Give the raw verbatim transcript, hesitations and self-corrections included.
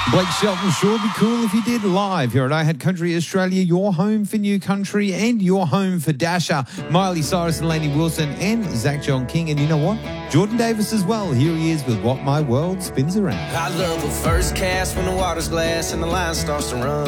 Blake Shelton, sure be cool if he did, live here at I Had Country Australia, your home for new country and your home for Dasher, Miley Cyrus and Lainey Wilson and Zach John King. And you know what? Jordan Davis as well. Here he is with What My World Spins Around. I love a first cast when the water's glass and the line starts to run.